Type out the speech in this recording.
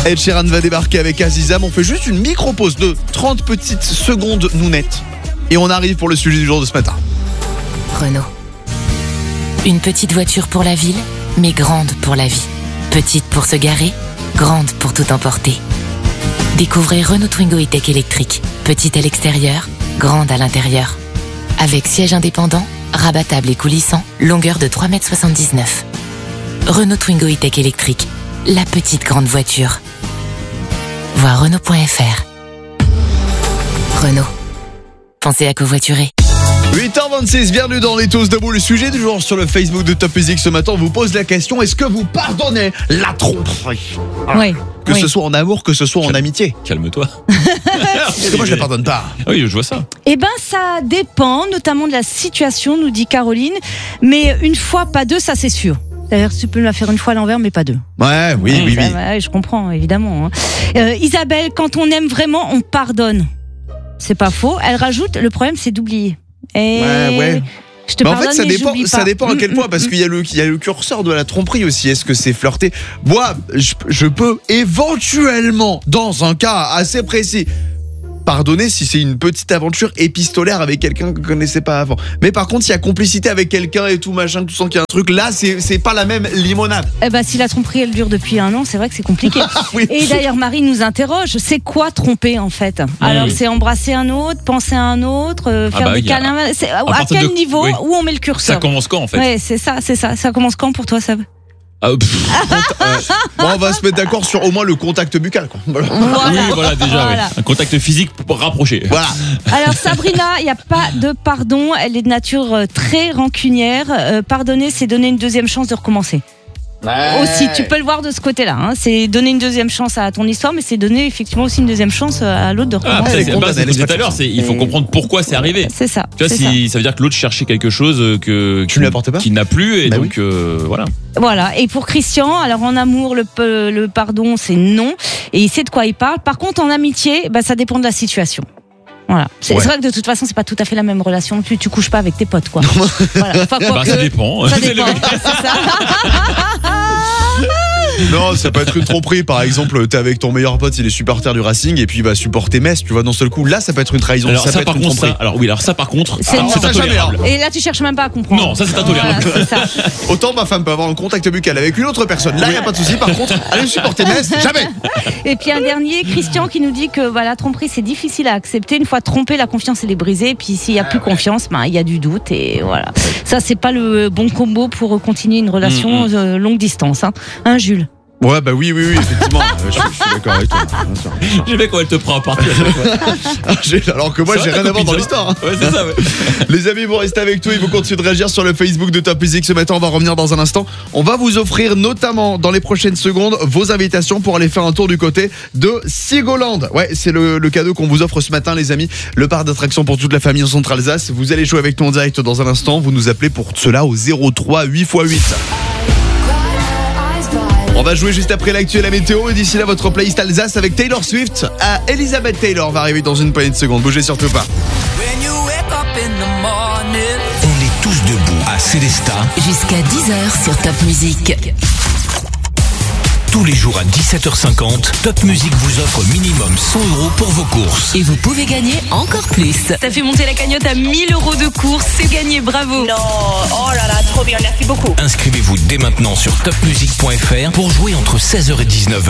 Ed Sheeran va débarquer avec Azizam. On fait juste une micro-pause de 30 petites secondes nounettes. Et on arrive pour le sujet du jour de ce matin. Renault. Une petite voiture pour la ville, mais grande pour la vie. Petite pour se garer, grande pour tout emporter. Découvrez Renault Twingo E-Tech électrique. Petite à l'extérieur, grande à l'intérieur. Avec siège indépendant, rabattable et coulissant, longueur de 3,79 m. Renault Twingo E-Tech électrique. La petite grande voiture. Voir Renault.fr. Renault. Pensez à covoiturer. 8h26, bienvenue dans Les Tous Debout. Le sujet du jour sur le Facebook de Top Music ce matin, on vous pose la question, est-ce que vous pardonnez la tromperie ? Oui. Que ce soit en amour, que ce soit en amitié. Calme-toi. Parce que moi je la pardonne pas. Oui, je vois ça. Eh ben, ça dépend, notamment de la situation, nous dit Caroline. Mais une fois, pas deux, ça c'est sûr. D'ailleurs, tu peux me la faire une fois à l'envers, mais pas deux. Ouais, oui. Ouais, je comprends, évidemment. Isabelle, quand on aime vraiment, on pardonne. C'est pas faux. Elle rajoute, le problème, c'est d'oublier. Et Ouais. je te Mais en pardonne, fait, ça mais dépend, j'oublie ça pas. dépend à quel point, parce qu'il y a le curseur de la tromperie aussi. Est-ce que c'est flirter ? Moi, je peux éventuellement, dans un cas assez précis, pardonner si c'est une petite aventure épistolaire avec quelqu'un que je connaissais pas avant. Mais par contre, s'il y a complicité avec quelqu'un et tout machin, tu sens qu'il y a un truc, là, c'est pas la même limonade. Eh ben, si la tromperie, elle dure depuis 1 an, c'est vrai que c'est compliqué. Oui. Et d'ailleurs, Marie nous interroge, c'est quoi tromper en fait ? Alors, c'est embrasser un autre, penser à un autre, faire des câlins. À partir quel de- niveau oui. où on met le Ça curseur ? commence quand en fait Ouais, c'est ça. Ça commence quand pour toi, Sab ? Bon, on va se mettre d'accord sur au moins le contact buccal, quoi. Voilà. Oui, voilà déjà. Voilà. Ouais. Un contact physique rapproché. Voilà. Alors Sabrina, il n'y a pas de pardon, elle est de nature très rancunière. Pardonner, c'est donner une deuxième chance de recommencer. Aussi, tu peux le voir de ce côté-là. Hein. C'est donner une deuxième chance à ton histoire, mais c'est donner effectivement aussi une deuxième chance à l'autre de recommencer. Après, c'est condamné, ce que je disais laisse tout à l'heure, c'est il faut comprendre pourquoi c'est arrivé. C'est ça. Tu vois, c'est si ça veut dire que l'autre cherchait quelque chose que Tu ne lui apportais pas qu'il n'a plus et Bah donc voilà. Voilà. Et pour Christian, alors en amour, le pardon, c'est non. Et il sait de quoi il parle. Par contre, en amitié, bah, ça dépend de la situation. Voilà. C'est vrai que de toute façon, c'est pas tout à fait la même relation. Tu couches pas avec tes potes, quoi. Voilà. Enfin, quoi Ça que- dépend. Ça dépend. C'est ça. Non, ça peut être une tromperie. Par exemple, t'es avec ton meilleur pote, il est supporter du Racing et puis il va supporter Metz, tu vois, d'un seul coup. Là, ça peut être une trahison. Alors ça ça peut par être une contre tromperie. ça par contre C'est non. c'est intolérable. Et là, tu cherches même pas à comprendre. Non, ça c'est intolérable. Voilà, c'est ça. Autant ma femme peut avoir un contact buccal avec une autre personne. Là, il n'y a pas de souci. Par contre, aller supporter Metz, jamais. Et puis un dernier, Christian, qui nous dit que la tromperie, c'est difficile à accepter. Une fois trompé, la confiance, elle est brisée. Et puis s'il y a plus confiance, il y a du doute. Et voilà. Ça, c'est pas le bon combo pour continuer une relation longue distance. Hein, Jules ? Ouais, bah oui, effectivement. Je suis d'accord avec toi. Bien sûr. J'ai vu quand elle te prend à partir. Alors que moi, j'ai rien à voir dans l'histoire. Hein. Ouais, c'est ça. Ouais. Les amis, vous restez avec nous. Ils vont continuer de réagir sur le Facebook de Top Music ce matin. On va revenir dans un instant. On va vous offrir notamment dans les prochaines secondes vos invitations pour aller faire un tour du côté de Sigoland. Ouais, c'est le cadeau qu'on vous offre ce matin, les amis. Le parc d'attractions pour toute la famille en Centre-Alsace. Vous allez jouer avec nous en direct dans un instant. Vous nous appelez pour cela au 03 8x8. On va jouer juste après l'actu et la météo. Et d'ici là, votre playlist Alsace avec Taylor Swift à Elizabeth Taylor va arriver dans une poignée de secondes. Bougez surtout pas. On est tous debout à Célestat. Jusqu'à 10h sur Top Music. Tous les jours à 17h50, Top Music vous offre minimum 100 € pour vos courses. Et vous pouvez gagner encore plus. Ça fait monter la cagnotte à 1 000 € de course. C'est gagné, bravo. Non, oh là là, trop bien, merci beaucoup. Inscrivez-vous dès maintenant sur topmusic.fr pour jouer entre 16h et 19h.